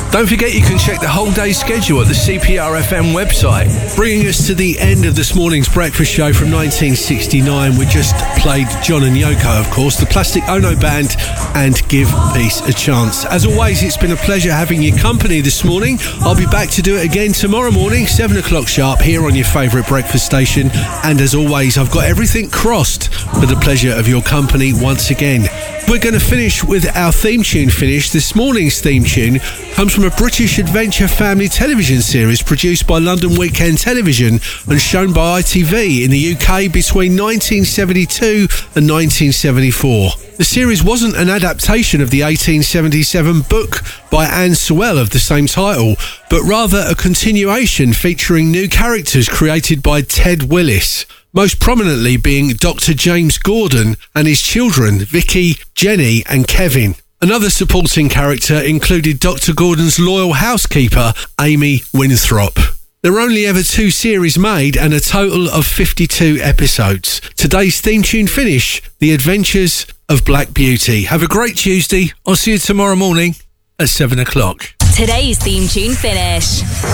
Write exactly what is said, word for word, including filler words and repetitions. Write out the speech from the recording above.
Don't forget you can check the whole day's schedule at the C P R F M website. Bringing us to the end of this morning's breakfast show from nineteen sixty-nine, we just played John and Yoko, of course, the Plastic Ono Band, and Give Peace a Chance. As always, it's been a pleasure having your company this morning. I'll be back to do it again tomorrow morning, seven o'clock sharp, here on your favourite breakfast station. And as always, I've got everything crossed for the pleasure of your company once again. We're going to finish with our theme tune finish. This morning's theme tune comes from a British adventure family television series produced by London Weekend Television and shown by I T V in the U K between nineteen seventy-two and nineteen seventy-four. The series wasn't an adaptation of the eighteen seventy-seven book by Anne Sewell of the same title, but rather a continuation featuring new characters created by Ted Willis, most prominently being Doctor James Gordon and his children, Vicky, Jenny and Kevin. Another supporting character included Doctor Gordon's loyal housekeeper, Amy Winthrop. There were only ever two series made and a total of fifty-two episodes. Today's theme tune finish, The Adventures of Black Beauty. Have a great Tuesday. I'll see you tomorrow morning at seven o'clock. Today's theme tune finish.